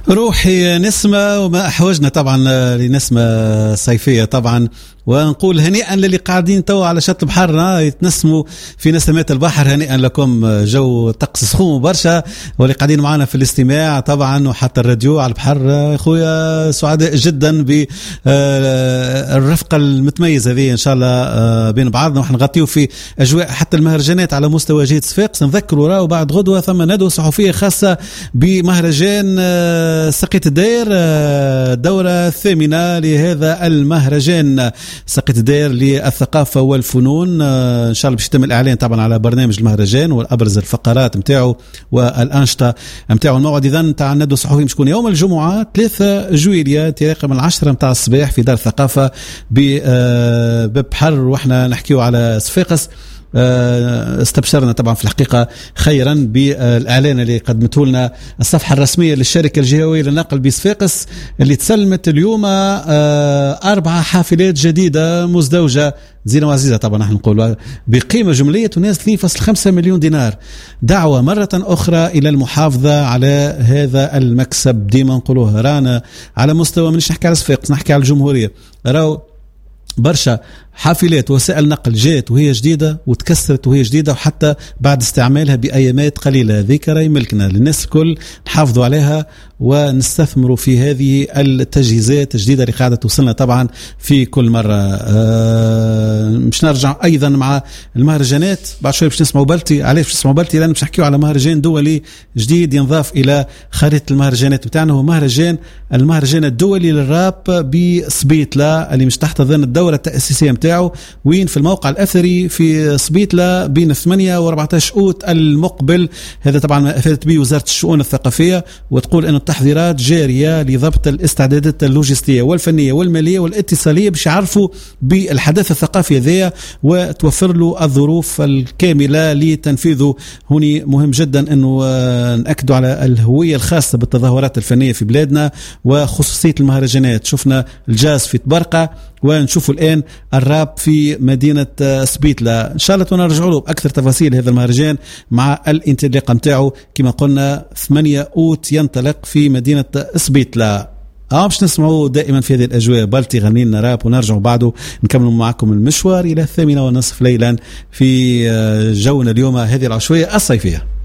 روحي نسمة وما أحوجنا طبعا لنسمة صيفية طبعا، ونقول هنيئا للي قاعدين توا على شط البحر يتنسموا في نسمات البحر. هنيئا لكم، جو طقس سخون برشا، واللي قاعدين معنا في الاستماع طبعا وحتى الراديو على البحر خويا سعداء جدا بالرفقة المتميزة هذه إن شاء الله بين بعضنا، وحن نغطيو في أجواء حتى المهرجانات على مستوى جهة صفاقس. نذكروا راهو بعد غدوة ثم ندوة صحفية خاصة بمهرجان سقيت الدير، الدورة الثامنة لهذا المهرجان سقيت الدير للثقافة والفنون. إن شاء الله باش يتم الإعلان طبعا على برنامج المهرجان والأبرز الفقرات متاعه والأنشطة متاعه. الموعد إذن تاع الندوة الصحفية مش يكون يوم الجمعة 3 جويلية تقريبا من 10 متاع الصباح في دار الثقافة ببحر، وإحنا نحكيه على صفاقس. استبشرنا طبعا في الحقيقة خيرا بالإعلان اللي قدمته لنا الصفحة الرسمية للشركة الجهوية للنقل بصفاقس، اللي تسلمت اليوم 4 حافلات جديدة مزدوجة زينة وعزيزة طبعا نحن نقول بقيمة جملية تناس 2.5 مليون دينار. دعوة مرة أخرى إلى المحافظة على هذا المكسب، ديما نقولوها رانا على مستوى منش نحكي على صفاقس، نحكي على الجمهورية. راو برشا حافلات وسائل نقل جات وهي جديدة وتكسرت وهي جديدة، وحتى بعد استعمالها بأيامات قليلة. ذكرى ملكنا للناس الكل نحافظوا عليها ونستثمروا في هذه التجهيزات الجديدة اللي قاعدة توصلنا طبعا في كل مرة. مش نرجع أيضا مع المهرجانات بعد شوي باش نسمعوا بلتي. علاش باش نسمعوا بلتي؟ لأن باش نحكيوا على مهرجان دولي جديد ينضاف إلى خريطة المهرجانات بتاعنا، هو المهرجان الدولي للراب بصبيتلة، اللي مش تحتضن الدورة التأسيسية متاعه، وين في الموقع الأثري في صبيتلة بين 8 و14 أوت المقبل. هذا طبعا أفادت به وزارة الشؤون الثقافية، وتقول أن التحضيرات جارية لضبط الاستعدادات اللوجستية والفنية والمالية والاتصالية باش يعرفوا بالحدث الثقافي ذا وتوفر له الظروف الكاملة لتنفيذه. هوني مهم جدا أنه نأكدوا على الهوية الخاصة بالتظاهرات الفنية في بلادنا وخصوصية المهرجانات. شفنا الجاز في تبرقة ونشوفوا الآن الراب في مدينة صبيتلة. إن شاء الله نرجعوا له بأكثر تفاصيل هذا المهرجان مع الانطلاقة متاعه كما قلنا 8 أوت ينطلق في مدينة صبيتلة. باش نسمعوا دائما في هذه الأجواء بلتي غني لنا راب، ونرجعوا بعده نكملوا معكم المشوار إلى 8:30 ليلا في جونا اليوم هذه العشوائية الصيفية.